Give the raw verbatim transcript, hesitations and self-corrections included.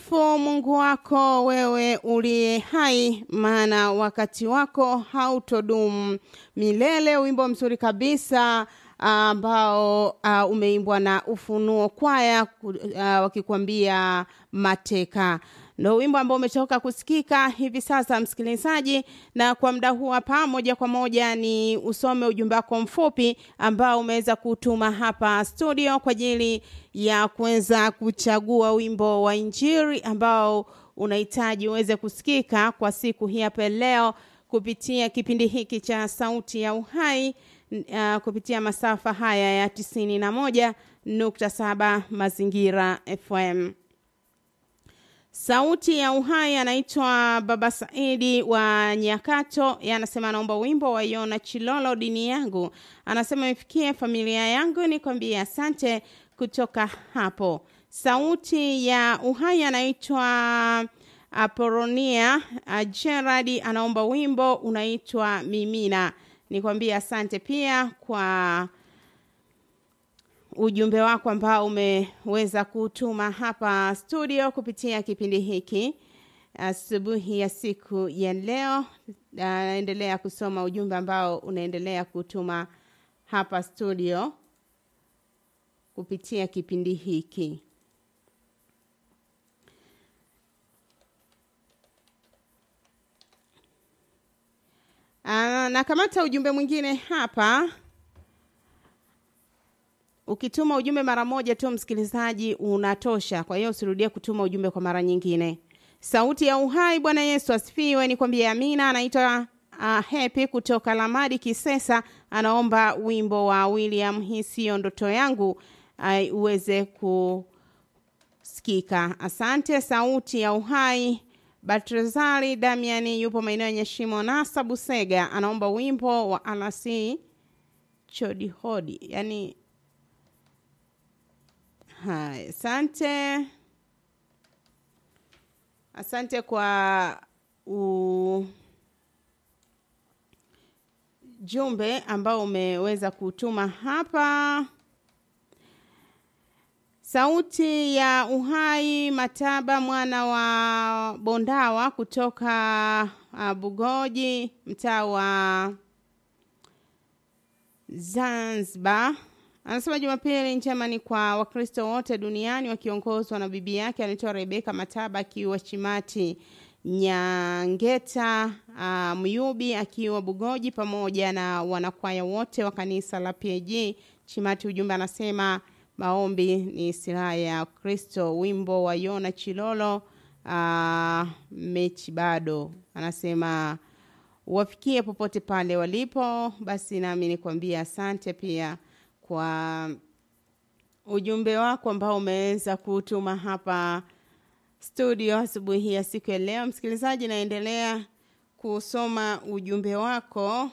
Msifu Mungu wako wewe uliye hai, maana wakati wako hautodumu milele. Wimbo mzuri kabisa ambao uh, umeimbwa na Ufunuo Kwaya uh, wakikwambia mateka. Ndio wimbo ambao umetoka kusikika hivi sasa msikilizaji, na kwa muda huu hapa moja kwa moja ni usome ujumbe wako mfupi ambao umeweza kutuma hapa studio kwa ajili ya kuweza kuchagua wimbo wa Injili ambao unahitaji uweze kusikika kwa siku hii hapa leo kupitia kipindi hiki cha Sauti ya Uhai, uh, kupitia masafa haya ya tisini na moja nukta saba Mazingira F M. Sauti ya Uhai anaitwa Baba Saidi wa Nyakato. Yeye anasema naomba wimbo wa Yona Chilolo, dini yangu. Anasema ifikie familia yangu, nikwambie asante kutoka hapo. Sauti ya Uhai anaitwa Aporonia Gerard, anaomba wimbo unaitwa Mimina. Nikwambie asante pia kwa ujumbe wako ambao umeweza kutuma hapa studio kupitia kipindi hiki asubuhi ya siku ya leo. Naendelea kusoma ujumbe ambao unaendelea kutuma hapa studio kupitia kipindi hiki. Aa, na kamata ujumbe mwingine hapa. Ukituma ujumbe mara moja tu msikilizaji unatosha. Kwa hiyo usirudie kutuma ujumbe kwa mara nyingine. Sauti ya Uhai, Bwana Yesu asifiwe, nikwambie amina. Anaitwa uh, Happy kutoka Lamadi Kisesa, anaomba wimbo wa William Hisio ndoto yangu uh, uweze kusikika. Asante. Sauti ya Uhai, Batrezali Damiani yupo maeneo ya Shimo Nasa Busega, anaomba wimbo wa Alasi Chodi Hodi. Yani hai, asante. Asante kwa ujumbe ambao umeweza kutuma hapa. Sauti ya Uhai, Mataba mwana wa Bondawa kutoka uh, Bugoji, mtaa wa Zanzibar. Anasema Jumapili njema ni kwa Wakristo wote duniani wakiongozwa na bibi yake anaitwa Rebeka Mataba akiwa Chimati Nyangeta, uh, Myubi akiwa Bugoji, pamoja na wanakwaya wote wa kanisa la P G Chimati. Ujumbe anasema maombi ni silaha ya Kristo. Wimbo wa Yona Chilolo, uh, mechi bado. Anasema wafikie popote pale walipo. Basi nami nikwambia asante pia kwa ujumbe wako ambao umeweza kutuma hapa studio asubuhi ya siku ya leo. Msikilizaji, naendelea kusoma ujumbe wako